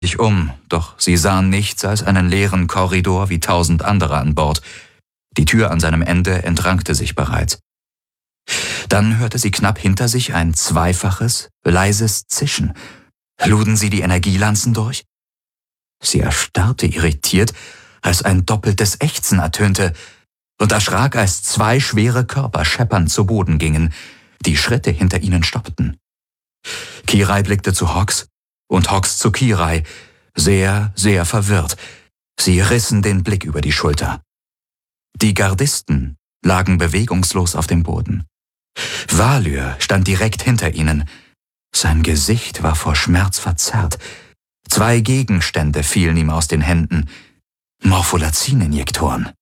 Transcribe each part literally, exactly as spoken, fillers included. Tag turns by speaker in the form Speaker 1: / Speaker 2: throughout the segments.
Speaker 1: sich um, doch sie sahen nichts als einen leeren Korridor wie tausend andere an Bord. Die Tür an seinem Ende entrankte sich bereits. Dann hörte sie knapp hinter sich ein zweifaches, leises Zischen. Luden sie die Energielanzen durch? Sie erstarrte irritiert, als ein doppeltes Ächzen ertönte und erschrak, als zwei schwere Körper scheppernd zu Boden gingen. Die Schritte hinter ihnen stoppten. Kirai blickte zu Hawks und Hawks zu Kirai, sehr, sehr verwirrt. Sie rissen den Blick über die Schulter. Die Gardisten lagen bewegungslos auf dem Boden. Valyr stand direkt hinter ihnen. Sein Gesicht war vor Schmerz verzerrt. Zwei Gegenstände fielen ihm aus den Händen. Morpholazin-Injektoren.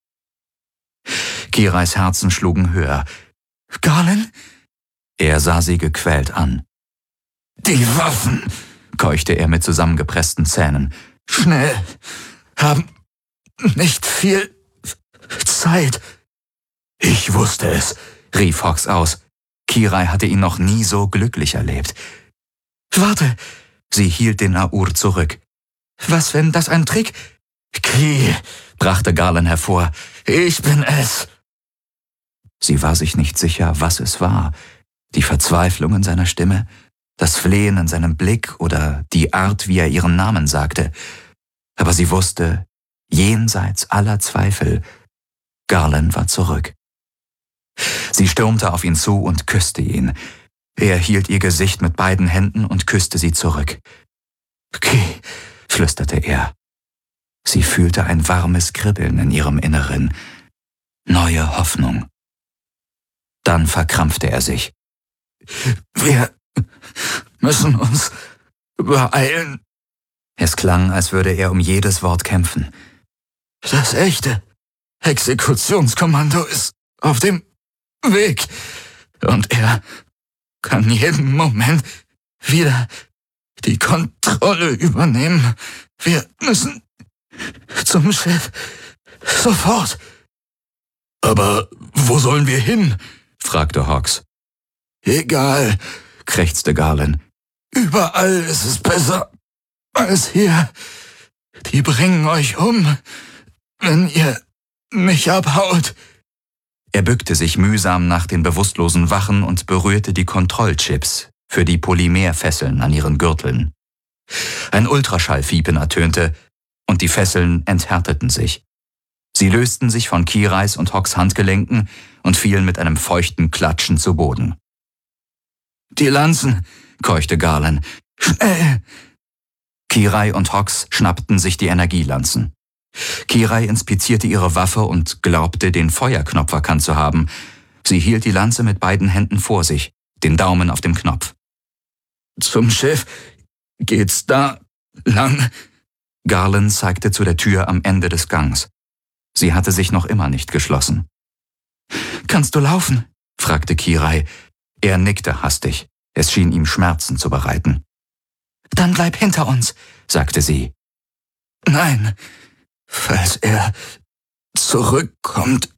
Speaker 1: Kirais Herzen schlugen höher. »Garland?« Er sah sie gequält an. »Die Waffen«, keuchte er mit zusammengepressten Zähnen. »Schnell, haben nicht viel Zeit.« »Ich wusste es«, rief Hawks aus. Kirai hatte ihn noch nie so glücklich erlebt. »Warte«, sie hielt den Aur zurück. »Was, wenn das ein Trick?« »Ki«, brachte Garland hervor, »ich bin es.« Sie war sich nicht sicher, was es war. Die Verzweiflung in seiner Stimme, das Flehen in seinem Blick oder die Art, wie er ihren Namen sagte. Aber sie wusste, jenseits aller Zweifel, Garland war zurück. Sie stürmte auf ihn zu und küsste ihn. Er hielt ihr Gesicht mit beiden Händen und küsste sie zurück. »Ki«, flüsterte er. Sie fühlte ein warmes Kribbeln in ihrem Inneren. Neue Hoffnung. Dann verkrampfte er sich. »Wir müssen uns beeilen.« Es klang, als würde er um jedes Wort kämpfen. »Das echte Exekutionskommando ist auf dem Weg und er kann jeden Moment wieder die Kontrolle übernehmen. Wir müssen zum Schiff. Sofort.« »Aber wo sollen wir hin?« fragte Hawks. »Egal«, krächzte Garland. »Überall ist es besser als hier. Die bringen euch um, wenn ihr mich abhaut.« Er bückte sich mühsam nach den bewusstlosen Wachen und berührte die Kontrollchips für die Polymerfesseln an ihren Gürteln. Ein Ultraschallfiepen ertönte und die Fesseln enthärteten sich. Sie lösten sich von Kirais und Hawks Handgelenken und fielen mit einem feuchten Klatschen zu Boden. »Die Lanzen«, keuchte Garland. »Schnell!« Kirai und Hawks schnappten sich die Energielanzen. Kirai inspizierte ihre Waffe und glaubte, den Feuerknopf erkannt zu haben. Sie hielt die Lanze mit beiden Händen vor sich, den Daumen auf dem Knopf. »Zum Schiff geht's da lang?« Garland zeigte zu der Tür am Ende des Gangs. Sie hatte sich noch immer nicht geschlossen. »Kannst du laufen?« fragte Kirai. Er nickte hastig. Es schien ihm Schmerzen zu bereiten. »Dann bleib hinter uns«, sagte sie. »Nein, falls er zurückkommt,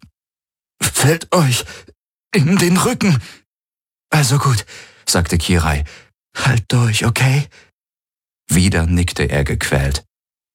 Speaker 1: fällt euch in den Rücken.« »Also gut«, sagte Kirai. »Halt durch, okay?« Wieder nickte er gequält.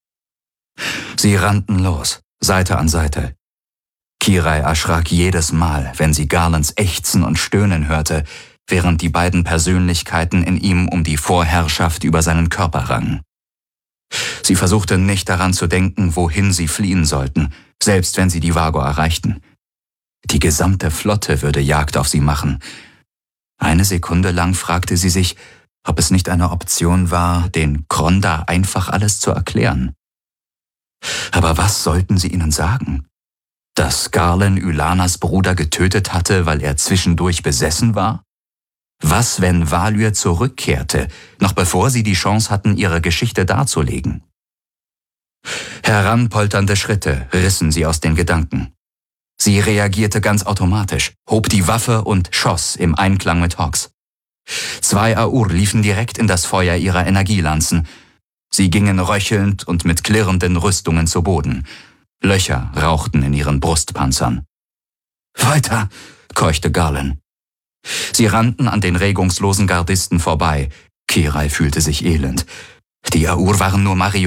Speaker 1: Sie rannten los, Seite an Seite. Kirai erschrak jedes Mal, wenn sie Garlands Ächzen und Stöhnen hörte, während die beiden Persönlichkeiten in ihm um die Vorherrschaft über seinen Körper rangen. Sie versuchte nicht daran zu denken, wohin sie fliehen sollten, selbst wenn sie die Vago erreichten. Die gesamte Flotte würde Jagd auf sie machen. Eine Sekunde lang fragte sie sich, ob es nicht eine Option war, den Kronda einfach alles zu erklären. Aber was sollten sie ihnen sagen? Dass Garland Ylanas Bruder getötet hatte, weil er zwischendurch besessen war? Was, wenn Valyr zurückkehrte, noch bevor sie die Chance hatten, ihre Geschichte darzulegen? Heranpolternde Schritte rissen sie aus den Gedanken. Sie reagierte ganz automatisch, hob die Waffe und schoss im Einklang mit Hawks. Zwei Aur liefen direkt in das Feuer ihrer Energielanzen. Sie gingen röchelnd und mit klirrenden Rüstungen zu Boden. Löcher rauchten in ihren Brustpanzern. »Weiter«, keuchte Garland. Sie rannten an den regungslosen Gardisten vorbei. Kirai fühlte sich elend. Die Aur waren nur Marionetten.